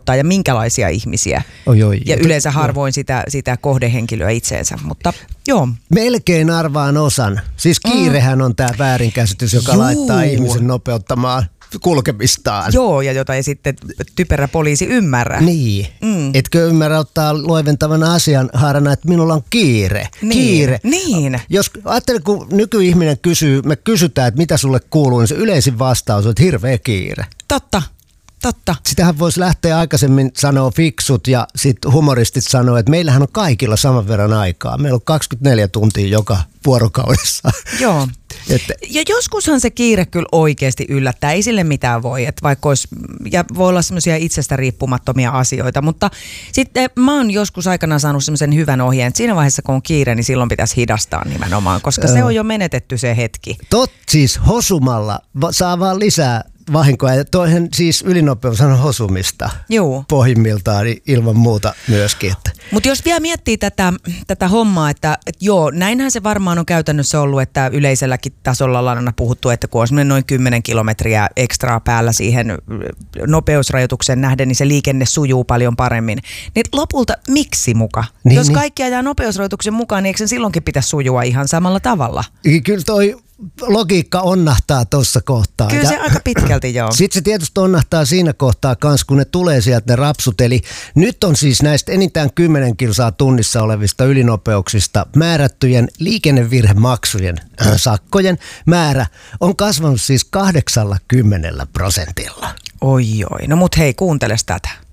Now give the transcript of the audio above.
auttaa ja minkälaisia ihmisiä. Ja yleensä harvoin sitä kohdehenkilöä itseensä, mutta joo. Melkein arvaan osan. Siis kiirehän on tämä väärinkäsitys, joka laittaa ihmisen nopeuttamaan kulkemistaan. Joo, ja jota ei sitten typerä poliisi ymmärrä. Niin. Etkö ymmärrä ottaa loiventavana asian haarana, että minulla on kiire. Niin. Kiire. Niin. Jos ajattelin, kun nykyihminen me kysytään, että mitä sulle kuuluu, niin se yleisin vastaus on, että hirveä kiire. Totta. Sitähän voisi lähteä aikaisemmin sanoa fiksut ja sitten humoristit sanoo, että meillähän on kaikilla saman verran aikaa. Meillä on 24 tuntia joka vuorokaudessa. Joo. Ja joskushan se kiire kyllä oikeasti yllättää. Ei sille mitään voi, että vaikka olisi, ja voi olla semmoisia itsestä riippumattomia asioita, mutta sitten mä oon joskus aikanaan saanut semmoisen hyvän ohjeen, että siinä vaiheessa kun on kiire, niin silloin pitäisi hidastaa nimenomaan, koska se on jo menetetty se hetki. Siis hosumalla saa vaan lisää vahinkoa. Ja toihan siis ylinopeus on hosumista. Juu. Pohjimmiltaan ilman muuta myöskin. Mutta jos vielä miettii tätä hommaa, että joo, näinhän se varmaan on käytännössä ollut, että yleiselläkin tasolla ollaan aina puhuttu, että kun on noin 10 kilometriä ekstraa päällä siihen nopeusrajoitukseen nähden, niin se liikenne sujuu paljon paremmin. Niin lopulta miksi muka? Jos kaikki ajaa nopeusrajoituksen mukaan, niin eikö sen silloinkin pitäisi sujua ihan samalla tavalla? Kyllä toi logiikka onnahtaa tuossa kohtaa. Kyllä se aika pitkälti joo. Sitten se tietysti onnahtaa siinä kohtaa kans, kun ne tulee sieltä ne rapsut. Eli nyt on siis näistä enintään 10 kilsaa tunnissa olevista ylinopeuksista määrättyjen liikennevirhemaksujen sakkojen määrä on kasvanut siis 80%. Oi, no mut hei, kuunteles tätä.